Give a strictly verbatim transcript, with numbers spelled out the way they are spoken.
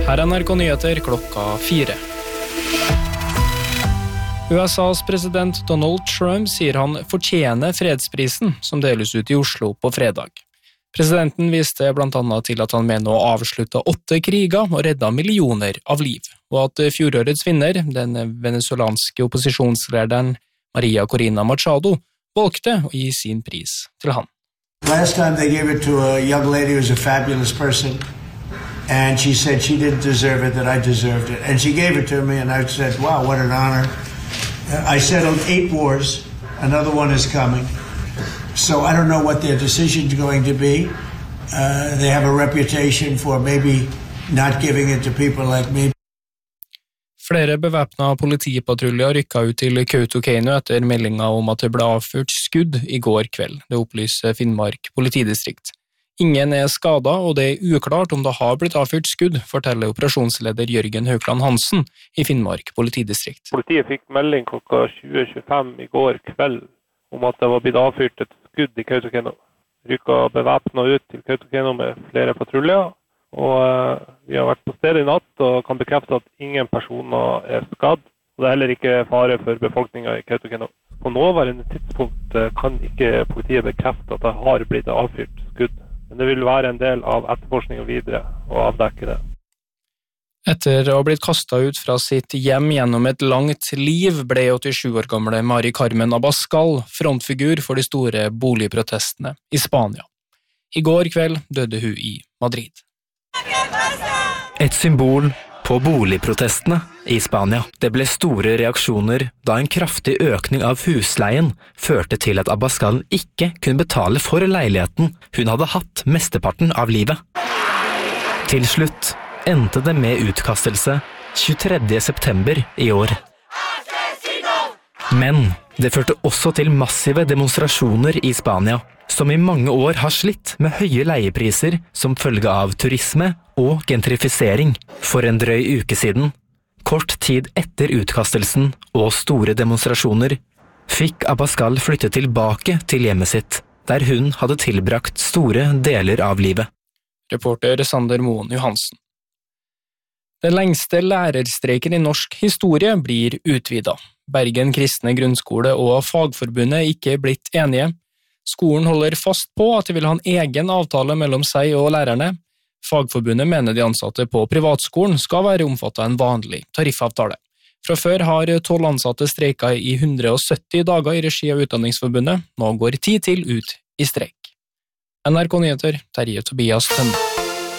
Her er N R K Nyheter klokka fire. U S A's president Donald Trump sier han fortjener fredsprisen som deles ut i Oslo på fredag. Presidenten viste blant annet til at han mener å avslutte åtte kriger og redde millioner av liv, og at fjorårets vinner, den venezuelanske opposisjonslederen Maria Corina Machado, valgte å gi sin pris til han. Last time they gave it to a young lady who was a fabulous person, and she said she didn't deserve it, that I deserved it. And she gave it to me, and I said, wow, what an honor. I settled eight wars. Another one is coming. So I don't know what their decision is going to be. Uh, they have a reputation for maybe not giving it to people like me. Flere bevæpna politipatruljer rykket ut til Kautokeino etter meldinga om at det ble avført skudd i går kveld, det opplyser Finnmark politidistrikt. Ingen er skadet, og det er uklart om det har blitt avfyrt skudd, forteller operasjonsleder Jørgen Haukland Hansen i Finnmark politidistrikt. Politiet fikk melding klokka tjue tjuefem i går kveld om at det var blitt avfyrt et skudd i Kautokeino. Rykket bevæpnet ut til Kautokeino med flere patruljer, og vi har vært på stedet i natt og kan bekrefte at ingen personer er skadd, og det er heller ikke fare for befolkningen i Kautokeino. På nåværende tidspunkt kan ikke politiet bekrefte at det har blitt avfyrt skudd. Men det vil være en del av etterforskningen videre å avdekke det. Etter å ha blitt kastet ut fra sitt hjem gjennom et langt liv, ble åttisju år gamle Mari Carmen Abascal frontfigur for de store boligprotestene i Spania. I går kveld døde hun i Madrid. Et symbol på boligprotestene i Spania. Det ble store reaksjoner da en kraftig økning av husleien førte til at Abascal ikke kunne betale for leiligheten hun hadde hatt mesteparten av livet. Til slutt endte det med utkastelse tjuetredje september i år. Men det førte også til massive demonstrasjoner i Spania, som i mange år har slitt med høye leiepriser som følge av turisme og gentrifisering. For en drøy uke siden, kort tid etter utkastelsen og store demonstrasjoner, fikk Abascal flytte tilbake til hjemmet sitt, der hun hadde tilbrakt store deler av livet. Reporter Sander Moen Johansen. Den lengste lærerstreiken i norsk historie blir utvidet. Bergen kristne grunnskole og Fagforbundet ikke blitt enige. Skolen holder fast på at de vil ha en egen avtale mellom seg og lærerne. Fagforbundet mener de ansatte på privatskolen skal være omfattet av en vanlig tariffavtale. Fra før har tolv ansatte streiket i hundre og sytti dager i regi av Utdanningsforbundet. Nå går ti til ut i streik. N R K Nyheter, Terje Tobias Tønne.